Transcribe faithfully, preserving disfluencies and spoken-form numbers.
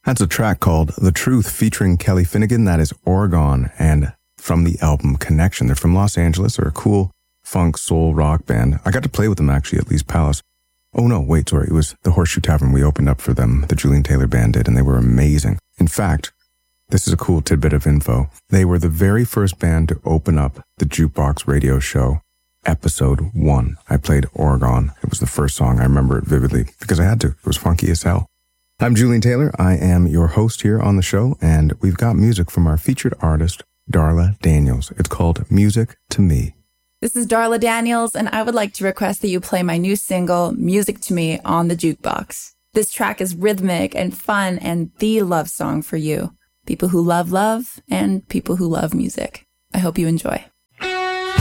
That's a track called The Truth featuring Kelly Finnegan. That is Oregon, and from the album Connection. They're from Los Angeles. They're a cool funk soul rock band. I got to play with them actually at Lee's Palace. Oh no, wait, sorry. It was the Horseshoe Tavern. We opened up for them. The Julian Taylor Band did, and they were amazing. In fact, this is a cool tidbit of info. They were the very first band to open up the Jukebox radio show, episode one. I played Oregon. It was the first song. I remember it vividly because I had to. It was funky as hell. I'm Julian Taylor. I am your host here on the show, and we've got music from our featured artist, Darla Daniels. It's called Music to Me. This is Darla Daniels, and I would like to request that you play my new single, Music to Me, on the Jukebox. This track is rhythmic and fun and the love song for you. People who love love and people who love music. I hope you enjoy.